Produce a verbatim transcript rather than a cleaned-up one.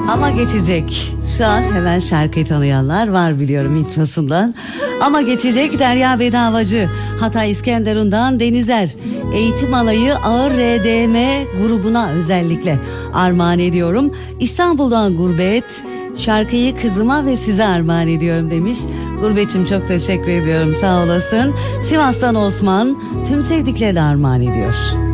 Ama geçecek. Şu an hemen şarkıyı tanıyanlar var biliyorum introsundan. Ama geçecek Derya Bedavacı. Hatay İskenderun'dan Denizer. Eğitim alayı Ağır R D M grubuna özellikle armağan ediyorum. İstanbul'dan Gurbet. Şarkıyı kızıma ve size armağan ediyorum demiş. Gurbetçim çok teşekkür ediyorum, sağ olasın. Sivas'tan Osman tüm sevdiklerine armağan ediyor.